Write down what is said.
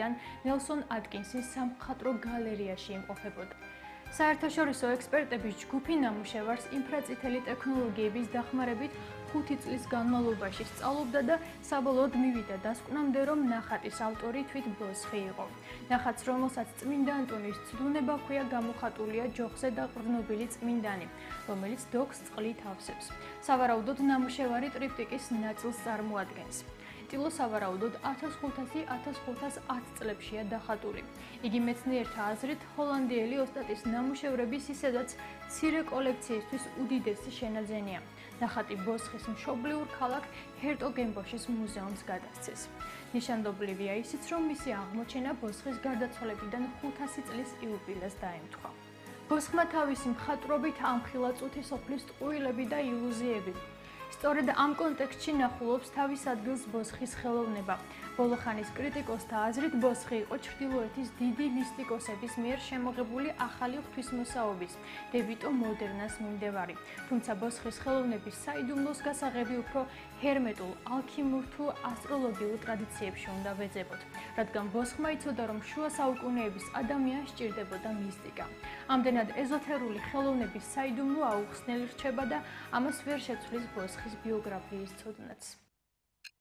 კრიტიკოსებიდან ნელსონ ატკინსის სამხატვრო გალერეაში იმყოფებოდა. საერთაშორისო ექსპერტების ჯგუფი ნამუშევარს ინფრაწითელი ტექნოლოგიების დახმარებით 5 წლის განმავლობაში სწავლობდა და საბოლოოდ მივიდა დასკვნამდე, რომ ნახატის ავტორი თვით ბოსხი იყო. ნახატს, რომელსაც წმინდა ანტონის ცდუნება ჰქვია, გამოხატულია ჯოხზე დაყრდნობილი წმინდანი, რომელიც დოკს წყლით ავსებს. სავარაუდოდ ნამუშევარი ტრიპტიკის ნაწილს წარმოადგენს. ტილო სავარაუდოდ 1500-1510 წლებშია დახატული. იგი მეცნიერთა აზრით ჰოლანდიელი ოსტატის ნამუშევრების ისედაც მცირე კოლექციისთვის უდიდესი შენაძენია. ნახატი ბოსხის მშობლიურ ქალაქ ჰერტოგენბოშის მუზეუმს გადასცეს. ნიშანდობლივია ისიც, რომ მისი აღმოჩენა ბოსხის გარდაცვალებიდან 500 წლის იუბილეს დაემთხვა. ბოსხმა თავისი მხატვრობით ამხილა წუთი სოფლის ტყუილები და ილუზიები. სწორედ ამ კონტექსტში ნახულობს თავის ადგილს ბოსხის ხელოვნება. ბოლო ხანის კრიტიკოსთა აზრით ბოსხი იყო ჩრდილოეთის დიდი მისტიკოსების მიერ შემოღებული ახალი ღვთისმოსაობის დებიტო მოდერნას მიმდევარი. თუმცა ბოსხის ხელოვნების საიდუმლოს გასაღები უფრო ჰერმეტულ, ალქიმურ თუ ასტროლოგიურ ტრადიციებში უნდა ვეძებოთ, რადგან ბოსხმა იცოდა, რომ შუა საუკუნეების ადამიანს სჭირდებოდა მისტიკა. ამდენად ეზოთერული ხელოვნების საიდუმლო აუხსნელი რჩება და ამას ვერ შეცვლის ბოსხის ბიოგრაფიის ცოდნაც.